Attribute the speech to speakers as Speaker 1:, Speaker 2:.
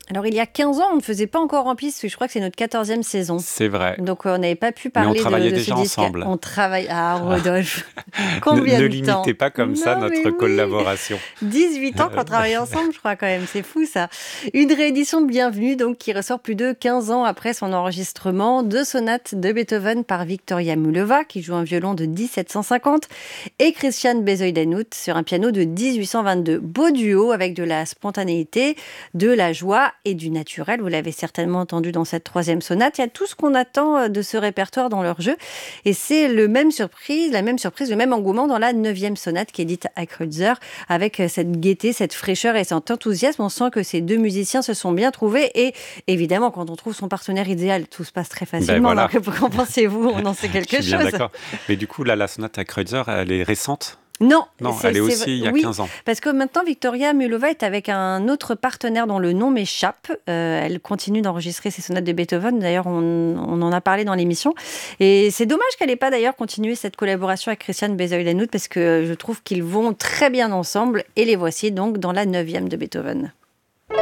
Speaker 1: Alors, il y a 15 ans, on ne faisait pas encore en piste, parce que je crois que c'est notre 14e saison.
Speaker 2: C'est vrai.
Speaker 1: Donc, on n'avait pas pu
Speaker 2: Mais on
Speaker 1: parler
Speaker 2: travaillait
Speaker 1: de ce
Speaker 2: déjà
Speaker 1: disque.
Speaker 2: ensemble.
Speaker 1: On travaille... Ah, Rodolphe,
Speaker 2: Ne,
Speaker 1: combien
Speaker 2: ne
Speaker 1: de temps?
Speaker 2: limitez pas comme ça
Speaker 1: Non, mais
Speaker 2: notre
Speaker 1: oui,
Speaker 2: collaboration.
Speaker 1: 18 ans qu'on travaille ensemble, je crois quand même. C'est fou, ça. Une réédition bienvenue, donc, qui ressort plus de 15 ans après son enregistrement. Deux sonates de Beethoven par Victoria Mulova, qui joue un violon de 1750, et Christian Besoidenhout sur un piano de 1822. Beau duo avec de la spontanéité, de la joie et du naturel. Vous l'avez certainement entendu dans cette troisième sonate. Il y a tout ce qu'on attend de ce répertoire dans leur jeu. Et c'est la même surprise, le même engouement dans la neuvième sonate qui est dite à Kreutzer, avec cette gaieté, cette fraîcheur et cet enthousiasme. On sent que ces deux musiciens se sont bien trouvés. Et évidemment, quand on trouve son partenaire idéal, tout se passe très
Speaker 2: Ben
Speaker 1: facilement.
Speaker 2: voilà,
Speaker 1: Donc, qu'en pensez-vous? On en sait
Speaker 2: je
Speaker 1: quelque
Speaker 2: suis bien
Speaker 1: chose.
Speaker 2: d'accord. Mais du coup, là, la sonate à Kreutzer, elle est récente?
Speaker 1: Non,
Speaker 2: Non, elle est aussi il y a
Speaker 1: oui,
Speaker 2: 15 ans.
Speaker 1: parce que maintenant Victoria Mulova est avec un autre partenaire dont le nom m'échappe. Elle continue d'enregistrer ses sonates de Beethoven. D'ailleurs, on en a parlé dans l'émission. Et c'est dommage qu'elle n'ait pas d'ailleurs continué cette collaboration avec Christian Besoidenhout parce que je trouve qu'ils vont très bien ensemble. Et les voici donc dans la neuvième de Beethoven.